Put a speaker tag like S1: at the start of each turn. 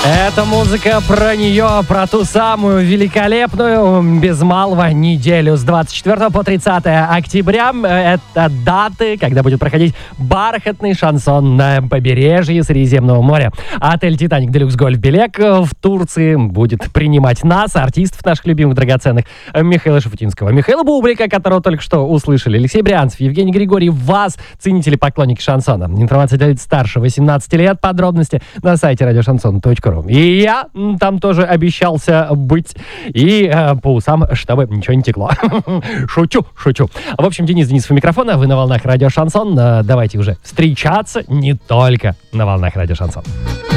S1: Это музыка про нее, про ту самую великолепную, без малого, неделю с 24 по 30 октября. Это даты, когда будет проходить бархатный шансон на побережье Средиземного моря. Отель «Титаник Делюкс Гольф Белек» в Турции будет принимать нас, артистов наших любимых драгоценных, Михаила Шафутинского, Михаила Бублика, которого только что услышали, Алексей Брянцев, Евгений Григорьев, вас, ценители, поклонники шансона. Информация для лиц старше 18 лет, подробности на сайте радиошансон.ру. И я там тоже обещался быть. И по усам, чтобы ничего не текло. Шучу. В общем, Денис Денисов у микрофона. Вы на волнах радио Шансон. Давайте уже встречаться не только на волнах радио Шансон.